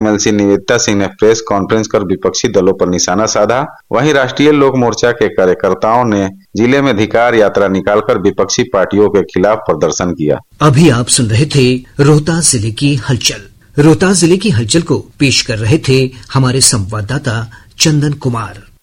MLC Nivedita Singh ने press conference कर विपक्षी दलों पर निशाना साधा। वहीं राष्ट्रीय लोक मोर्चा के कार्यकर्ताओं ने जिले में धिक्कार यात्रा निकालकर विपक्षी पार्टियों के खिलाफ प्रदर्शन किया। अभी आप सुन रहे थे रोहतास जिले की हलचल। रोहतास जिले की हलचल को पेश कर रहे थे हमारे संवाददाता चंदन कुमार।